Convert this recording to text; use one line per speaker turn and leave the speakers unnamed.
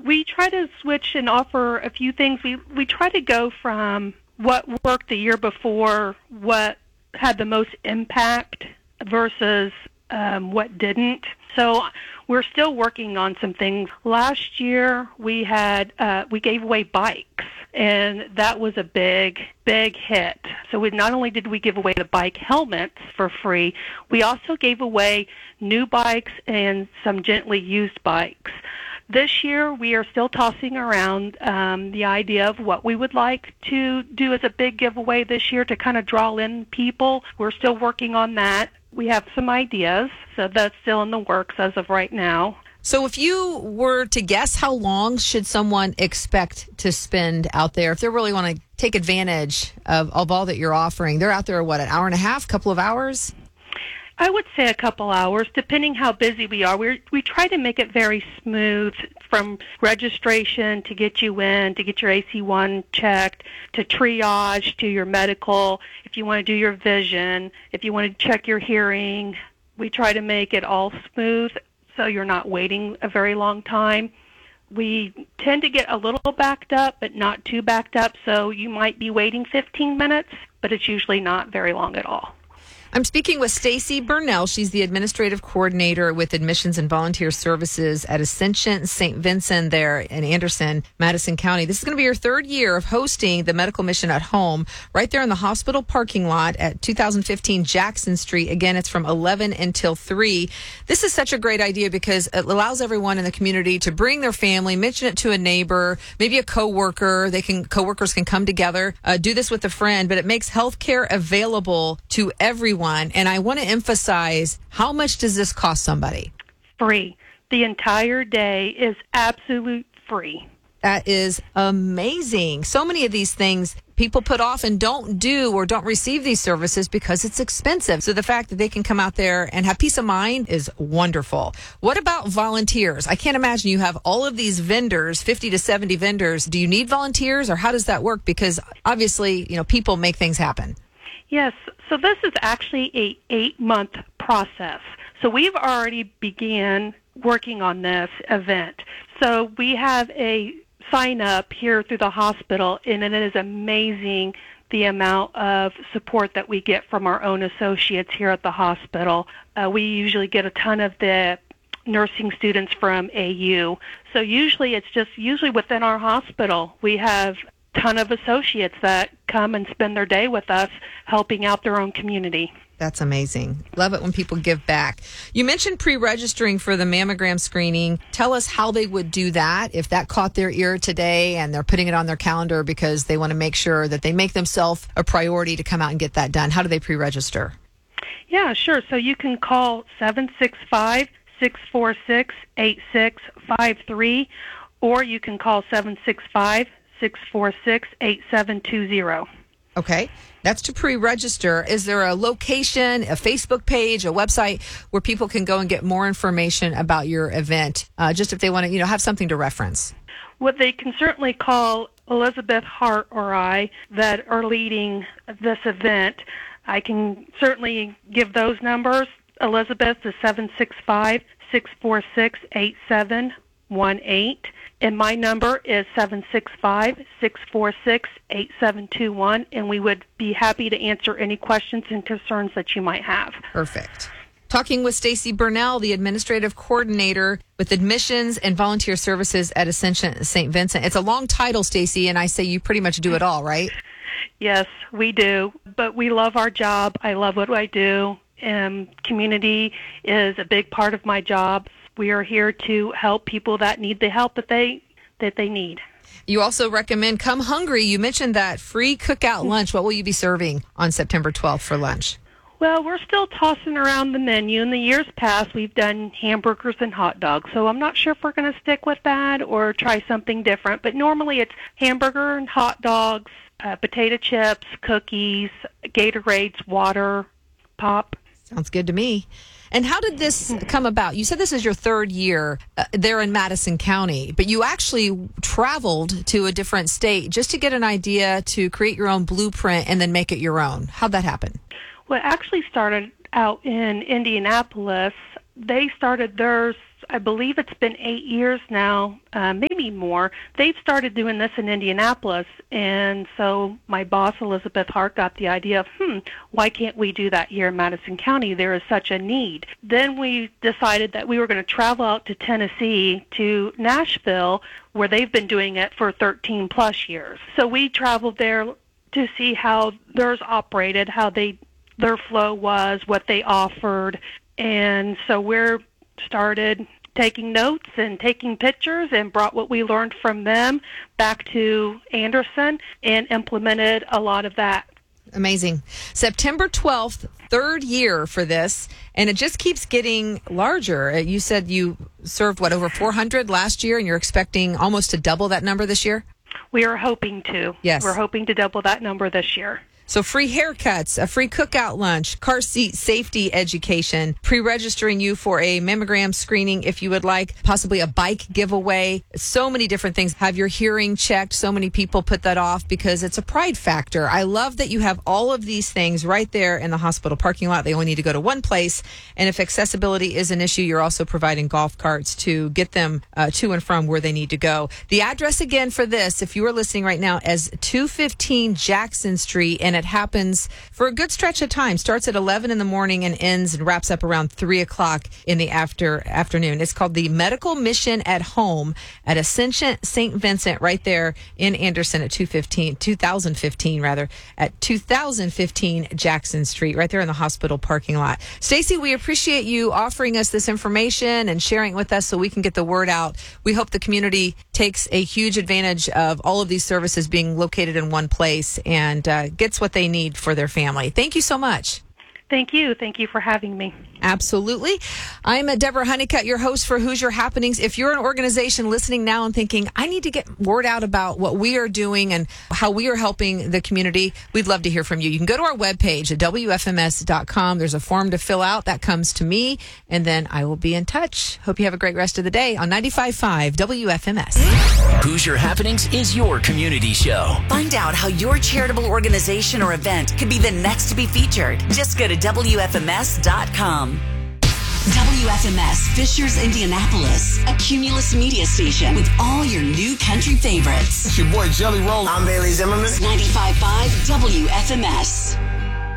We try to switch and offer a few things. We try to go from what worked the year before, what had the most impact versus what didn't. So we're still working on some things. Last year we gave away bikes, and that was a big hit. So not only did we give away the bike helmets for free, we also gave away new bikes and some gently used bikes. This year, we are still tossing around the idea of what we would like to do as a big giveaway this year to kind of draw in people. We're still working on that. We have some ideas, so that's still in the works as of right now.
So if you were to guess, how long should someone expect to spend out there if they really want to take advantage of all that you're offering? They're out there, what, an hour and a half, couple of hours?
I would say a couple hours, depending how busy we are. We try to make it very smooth, from registration to get you in, to get your AC1 checked, to triage, to your medical, if you want to do your vision, if you want to check your hearing. We try to make it all smooth so you're not waiting a very long time. We tend to get a little backed up, but not too backed up, so you might be waiting 15 minutes, but it's usually not very long at all.
I'm speaking with Stacy Burnell. She's the administrative coordinator with admissions and volunteer services at Ascension St. Vincent there in Anderson, Madison County. This is going to be your third year of hosting the Medical Mission at Home right there in the hospital parking lot at 2015 Jackson Street. Again, it's from 11 until 3. This is such a great idea because it allows everyone in the community to bring their family, mention it to a neighbor, maybe a coworker. Coworkers can come together, do this with a friend, but it makes healthcare available to everyone. And I want to emphasize, how much does this cost somebody?
Free. The entire day is absolute free.
That is amazing. So many of these things people put off and don't do or don't receive these services because it's expensive. So the fact that they can come out there and have peace of mind is wonderful. What about volunteers? I can't imagine you have all of these vendors, 50 to 70 vendors. Do you need volunteers, or how does that work? Because obviously, people make things happen.
Yes, so this is actually a 8-month process. So we've already began working on this event. So we have a sign up here through the hospital, and it is amazing the amount of support that we get from our own associates here at the hospital. We usually get a ton of the nursing students from AU. So usually within our hospital, we have ton of associates that come and spend their day with us helping out their own community.
That's amazing. Love it when people give back. You mentioned pre-registering for the mammogram screening. Tell us how they would do that if that caught their ear today and they're putting it on their calendar because they want to make sure that they make themselves a priority to come out and get that done. How do they pre-register?
Yeah, sure. So you can call 765-646-8653, or you can call 765-646-8720.
Okay. That's to pre-register. Is there a location, a Facebook page, a website where people can go and get more information about your event, just if they want to, have something to reference?
Well, they can certainly call Elizabeth Hart or I that are leading this event. I can certainly give those numbers. Elizabeth is 765-646-8718. And my number is 765-646-8721, and we would be happy to answer any questions and concerns that you might have.
Perfect. Talking with Stacy Burnell, the administrative coordinator with admissions and volunteer services at Ascension St. Vincent. It's a long title, Stacy, and I say you pretty much do it all, right?
Yes, we do. But we love our job. I love what I do. Community is a big part of my job. We are here to help people that need the help that they need.
You also recommend Come Hungry. You mentioned that free cookout lunch. What will you be serving on September 12th for lunch?
Well, we're still tossing around the menu. In the years past, we've done hamburgers and hot dogs, so I'm not sure if we're going to stick with that or try something different. But normally it's hamburger and hot dogs, potato chips, cookies, Gatorades, water, pop.
Sounds good to me. And how did this come about? You said this is your third year there in Madison County, but you actually traveled to a different state just to get an idea to create your own blueprint and then make it your own. How'd that happen?
Well, it actually started out in Indianapolis. They started theirs I believe it's been 8 years now, maybe more. They've started doing this in Indianapolis, and so my boss, Elizabeth Hart, got the idea of, why can't we do that here in Madison County? There is such a need. Then we decided that we were going to travel out to Tennessee, to Nashville, where they've been doing it for 13 plus years. So we traveled there to see how theirs operated, how their flow was, what they offered. And so we're started taking notes and taking pictures and brought what we learned from them back to Anderson and implemented a lot of that.
Amazing. September 12th, third year for this, and it just keeps getting larger. You said you served, over 400 last year, and you're expecting almost to double that number this year?
We are hoping to.
Yes.
We're hoping to double that number this year.
So free haircuts, a free cookout lunch, car seat safety education, pre-registering you for a mammogram screening if you would like, possibly a bike giveaway, so many different things. Have your hearing checked. So many people put that off because it's a pride factor. I love that you have all of these things right there in the hospital parking lot. They only need to go to one place. And if accessibility is an issue, you're also providing golf carts to get them to and from where they need to go. The address again for this, if you are listening right now, is 215 Jackson Street, and it happens for a good stretch of time. Starts at 11 in the morning and ends and wraps up around 3 o'clock in the afternoon. It's called the Medical Mission at Home at Ascension St. Vincent, right there in Anderson at 2015 Jackson Street, right there in the hospital parking lot. Stacey, we appreciate you offering us this information and sharing it with us so we can get the word out. We hope the community takes a huge advantage of all of these services being located in one place and gets what they need for their family. Thank you so much.
Thank you. Thank you for having me.
Absolutely. I'm Deborah Honeycutt, your host for Hoosier Happenings. If you're an organization listening now and thinking, I need to get word out about what we are doing and how we are helping the community, we'd love to hear from you. You can go to our webpage at WFMS.com. There's a form to fill out. That comes to me, and then I will be in touch. Hope you have a great rest of the day on 95.5 WFMS.
Hoosier Happenings is your community show.
Find out how your charitable organization or event could be the next to be featured. Just go to WFMS.com. WFMS Fishers, Indianapolis, a Cumulus media station with all your new country favorites.
It's your boy Jelly Roll. I'm Bailey Zimmerman.
95.5 WFMS.